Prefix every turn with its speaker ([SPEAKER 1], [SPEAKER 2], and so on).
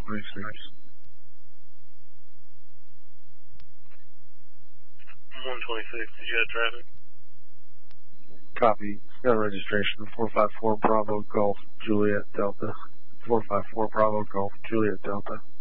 [SPEAKER 1] 126.
[SPEAKER 2] 126, did you have traffic?
[SPEAKER 1] Copy. Got registration 454 Bravo Golf Juliet Delta. 454 Bravo Golf Juliet Delta.